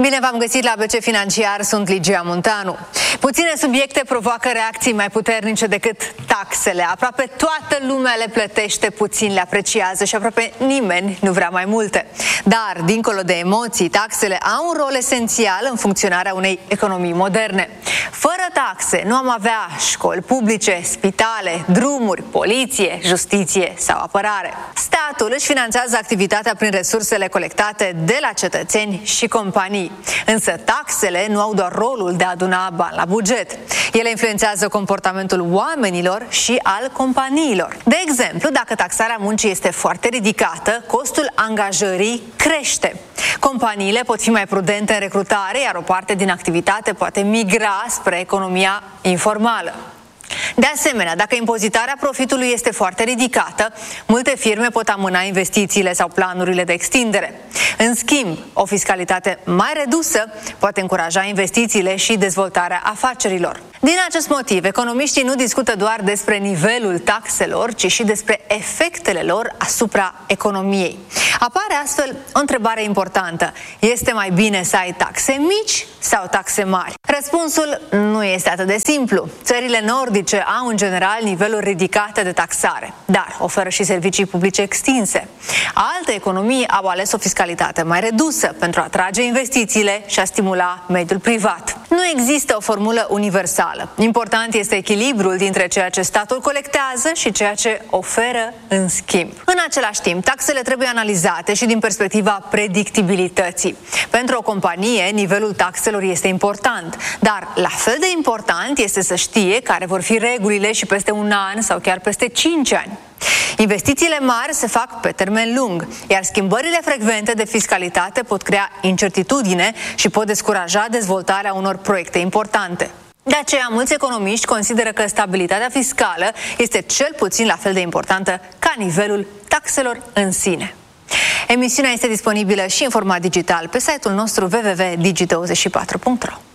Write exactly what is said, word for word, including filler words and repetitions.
Bine v-am găsit la A B C Financiar, sunt Ligia Muntanu. Puține subiecte provoacă reacții mai puternice decât taxele. Aproape toată lumea le plătește, puțin le apreciază și aproape nimeni nu vrea mai multe. Dar, dincolo de emoții, taxele au un rol esențial în funcționarea unei economii moderne. Fără taxe nu am avea școli publice, spitale, drumuri, poliție, justiție sau apărare. Statul își finanțează activitatea prin resursele colectate de la cetățeni și companii. Însă taxele nu au doar rolul de a aduna bani la buget. Ele influențează comportamentul oamenilor și al companiilor. De exemplu, dacă taxarea muncii este foarte ridicată, costul angajării crește. Companiile pot fi mai prudente în recrutare, iar o parte din activitate poate migra spre economia informală. De asemenea, dacă impozitarea profitului este foarte ridicată, multe firme pot amâna investițiile sau planurile de extindere. În schimb, o fiscalitate mai redusă poate încuraja investițiile și dezvoltarea afacerilor. Din acest motiv, economiștii nu discută doar despre nivelul taxelor, ci și despre efectele lor asupra economiei. Apare astfel o întrebare importantă. Este mai bine să ai taxe mici sau taxe mari? Răspunsul nu este atât de simplu. Țările nordice au în general niveluri ridicate de taxare, dar oferă și servicii publice extinse. Alte economii au ales o fiscalitate mai redusă pentru a atrage investițiile și a stimula mediul privat. Nu există o formulă universală. Important este echilibrul dintre ceea ce statul colectează și ceea ce oferă în schimb. În același timp, taxele trebuie analizate și din perspectiva predictibilității. Pentru o companie, nivelul taxelor este important, dar la fel de important este să știe care vor fi regulile și peste un an sau chiar peste cinci ani. Investițiile mari se fac pe termen lung, iar schimbările frecvente de fiscalitate pot crea incertitudine și pot descuraja dezvoltarea unor proiecte importante. De aceea, mulți economiști consideră că stabilitatea fiscală este cel puțin la fel de importantă ca nivelul taxelor în sine. Emisiunea este disponibilă și în format digital pe site-ul nostru w w w punct digi douăzeci și patru punct ro.